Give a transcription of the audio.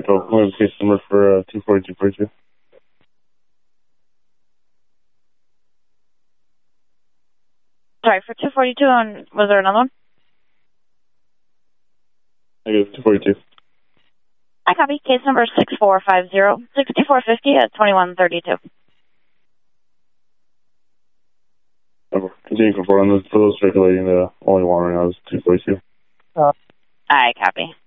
Echo. What is the case number for 24242? Sorry, for 242, and was there another one? I guess 242. I copy. Case number 6450, 6450 at 2132. Continue for those circulating, the only one right now is 242. I copy.